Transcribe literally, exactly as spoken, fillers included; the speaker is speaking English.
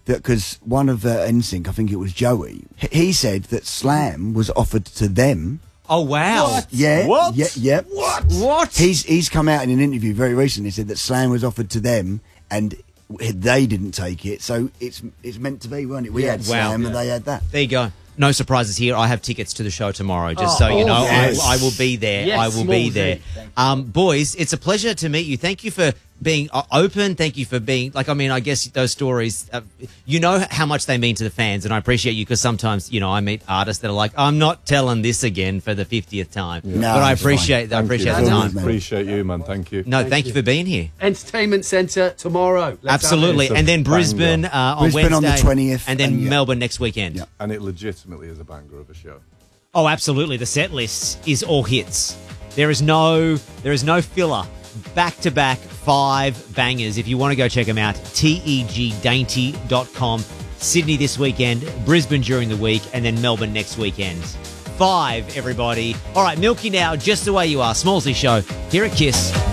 that because one of uh, N Sync, I think it was Joey, h- he said that Slam was offered to them. Oh, wow. What? Yeah. What? Yeah. Yeah. What? What? He's he's come out in an interview very recently, said that Slam was offered to them and they didn't take it. So it's it's meant to be, weren't it? We Yeah. had Wow. Slam Yeah. and they had that. There you go. No surprises here. I have tickets to the show tomorrow, just Oh, so you know. yes. I, I will be there. Yes, I will be Smallsy. there. Thank Um, boys, it's a pleasure to meet you. Thank you for being uh, open. Thank you for being, like, I mean, I guess those stories, uh, you know how much they mean to the fans, and I appreciate you because sometimes, you know, I meet artists that are like, I'm not telling this again for the fiftieth time. No, but I it's appreciate, I Thank appreciate you. the Always, time. man. Appreciate you, man. Thank you. No, thank, you. for being here. Entertainment Centre tomorrow. Let's Absolutely. It's a And then banger. Brisbane uh, on Brisbane on Wednesday. the twentieth, And then and yeah. Melbourne next weekend. Yeah. And it legitimately is a banger of a show. Oh, absolutely. The set list is all hits. There is no there is no filler. Back to back five bangers. If you want to go check them out, teg dainty dot com. Sydney this weekend, Brisbane during the week, and then Melbourne next weekend. Five, everybody. All right, Milky now, just the way you are. Smallsy Show here at Kiss.